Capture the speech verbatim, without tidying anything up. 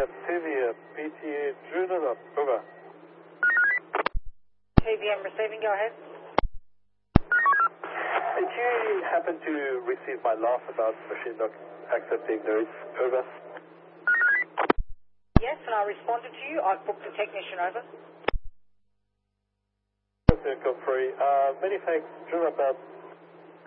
Batavia, P T A Juno, over. T V M receiving, go ahead. Did you happen to receive my laugh about machine not accepting notes, over? Yes, and I responded to you. I've booked a technician, over. Come free. Uh, many thanks, Juno, about